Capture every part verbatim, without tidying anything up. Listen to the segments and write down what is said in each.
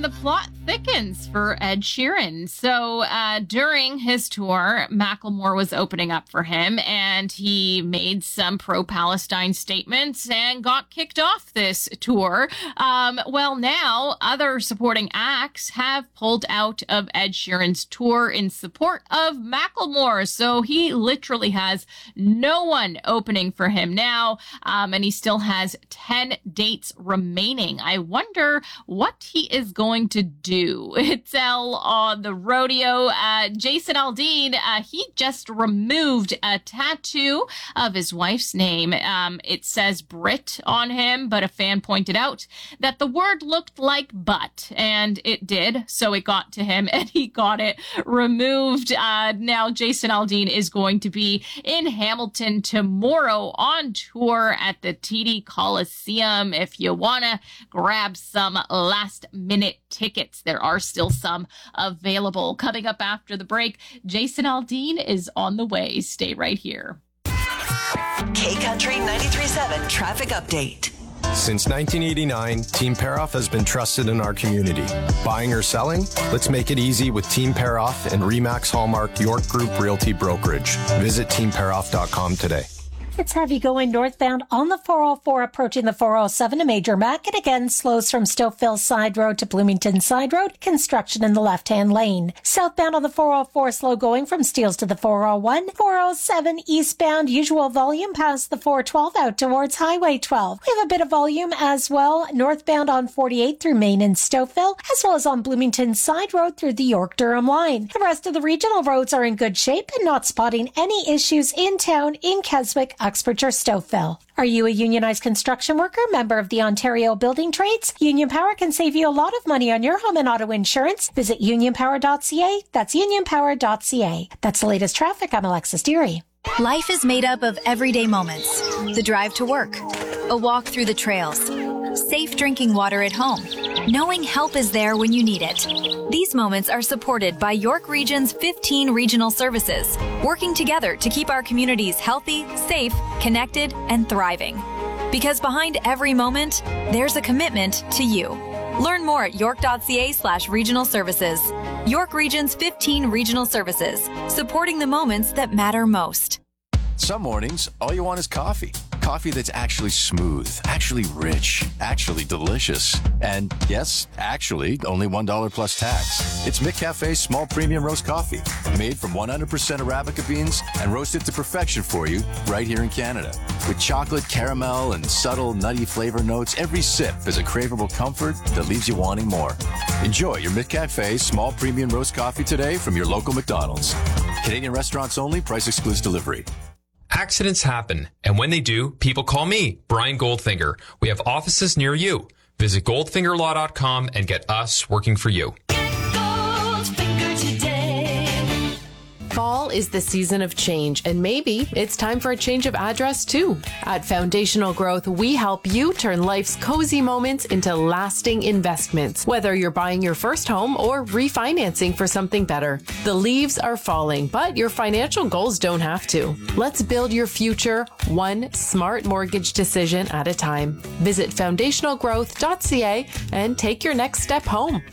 And the plot thickens for Ed Sheeran. So uh, during his tour, Macklemore was opening up for him, and he made some pro-Palestine statements and got kicked off this tour. Um, well, now other supporting acts have pulled out of Ed Sheeran's tour in support of Macklemore. So he literally has no one opening for him now, um, and he still has ten dates remaining. I wonder what he is going to do. It's L on the rodeo. Uh, Jason Aldean, uh, he just removed a tattoo of his wife's name. Um, it says Brit on him, but a fan pointed out that the word looked like butt, and it did. So it got to him, and he got it removed. Uh, now Jason Aldean is going to be in Hamilton tomorrow on tour at the T D Coliseum. If you want to grab some last minute tickets, there are still some available. Coming up after the break, Jason Aldean is on the way. Stay right here. K-Country ninety-three point seven traffic update. Since nineteen eighty-nine, Team Pair Off has been trusted in our community. Buying or selling? Let's make it easy with Team Pair Off and Remax Hallmark York Group Realty Brokerage. Visit team pair off dot com today. It's heavy going northbound on the four oh four approaching the four oh seven to Major Mac, and again slows from Stouffville Side Road to Bloomington Side Road. Construction in the left-hand lane. Southbound on the four oh four, slow going from Steeles to the four oh one. four oh seven eastbound, usual volume past the four twelve out towards Highway twelve. We have a bit of volume as well northbound on forty-eight through Main and Stouffville, as well as on Bloomington Side Road through the York-Durham line. The rest of the regional roads are in good shape and not spotting any issues in town in Keswick, Uxbridge, or Stouffville. Are you a unionized construction worker, member of the Ontario Building Trades? Union Power can save you a lot of money on your home and auto insurance. Visit union power dot c a. That's union power dot c a. That's the latest traffic. I'm Alexis Deary. Life is made up of everyday moments. The drive to work, a walk through the trails, safe drinking water at home, knowing help is there when you need it. These moments are supported by York Region's fifteen regional services, working together to keep our communities healthy, safe, connected, and thriving. Because behind every moment, there's a commitment to you. Learn more at york dot c a slash regional services. York Region's fifteen regional services, supporting the moments that matter most. Some mornings, all you want is coffee. Coffee that's actually smooth, actually rich, actually delicious. And yes, actually, only one dollar plus tax. It's McCafe's small premium roast coffee, made from one hundred percent Arabica beans and roasted to perfection for you right here in Canada. With chocolate, caramel, and subtle nutty flavor notes, every sip is a craveable comfort that leaves you wanting more. Enjoy your McCafe small premium roast coffee today from your local McDonald's. Canadian restaurants only, price excludes delivery. Accidents happen, and when they do, people call me, Brian Goldfinger. We have offices near you. Visit goldfinger law dot com and get us working for you. Goldfinger today. Fall is the season of change, and maybe it's time for a change of address too. At Foundational Growth, we help you turn life's cozy moments into lasting investments, whether you're buying your first home or refinancing for something better. The leaves are falling, but your financial goals don't have to. Let's build your future one smart mortgage decision at a time. Visit foundational growth dot c a and take your next step home.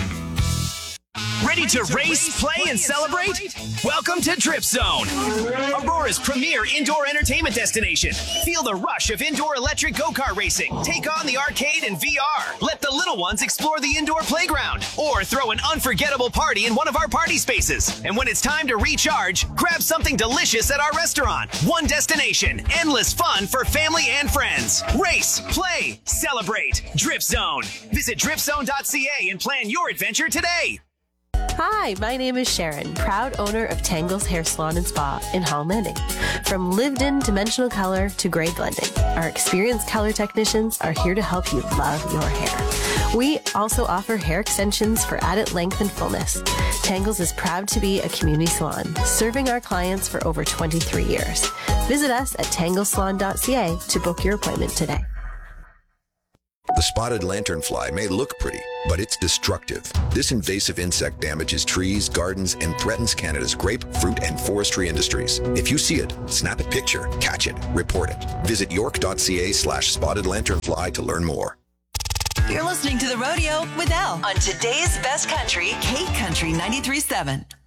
Ready to race, play, and celebrate? Welcome to Drip Zone, Aurora's premier indoor entertainment destination. Feel the rush of indoor electric go-kart racing. Take on the arcade and V R. Let the little ones explore the indoor playground, or throw an unforgettable party in one of our party spaces. And when it's time to recharge, grab something delicious at our restaurant. One destination, endless fun for family and friends. Race, play, celebrate. Drip Zone. Visit drip zone dot c a and plan your adventure today. Hi, my name is Sharon, proud owner of Tangles Hair Salon and Spa in Hall Landing. From lived-in dimensional color to gray blending, our experienced color technicians are here to help you love your hair. We also offer hair extensions for added length and fullness. Tangles is proud to be a community salon, serving our clients for over twenty-three years. Visit us at tangle salon dot c a to book your appointment today. The spotted lanternfly may look pretty, but it's destructive. This invasive insect damages trees, gardens, and threatens Canada's grape, fruit, and forestry industries. If you see it, snap a picture, catch it, report it. Visit york dot c a slash spotted lanternfly to learn more. You're listening to The Rodeo with Elle on today's best country, K Country ninety-three point seven.